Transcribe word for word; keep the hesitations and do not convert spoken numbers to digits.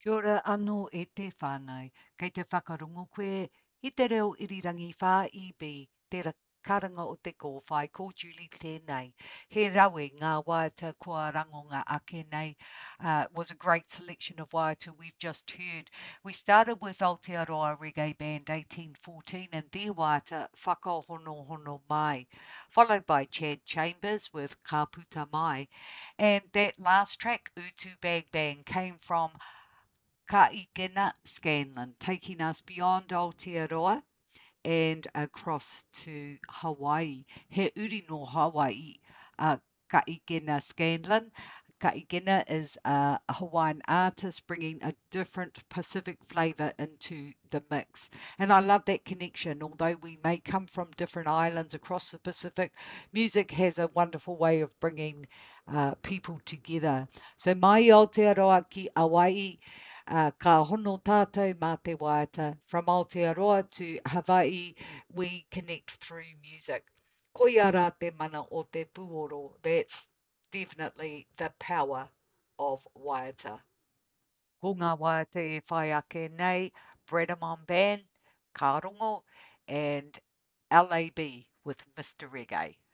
Kia ora anō e te whānau, kei te whakarongo koe, i te reo irirangi whā I B, te ra- karanga o te kōwhai, ko Julie tēnei. He rawe ngā waiata kua rangonga ake nei, uh, was a great selection of waiata we've just heard. We started with Aotearoa Reggae Band eighteen fourteen and their waiata Whakahono Hono Mai, followed by Chad Chambers with Ka Puta Mai. And that last track, Utu Bag Bang, came from Ka Ikena Scanlon, taking us beyond Aotearoa and across to Hawaii. He uri no Hawaii, uh, Ka Ikena Scanlon. Ka Ikena is a Hawaiian artist bringing a different Pacific flavour into the mix. And I love that connection. Although we may come from different islands across the Pacific, music has a wonderful way of bringing uh, people together. So mai Aotearoa ki Hawaii, uh, ka hono tātou mā te waiata. From Aotearoa to Hawaii, we connect through music. Koia rā te mana o te puoro. That's definitely the power of waiata. Ko ngā waiata e whai ake nei, Bredamon Band, Ka Rongo, and L A B with mister Reggae.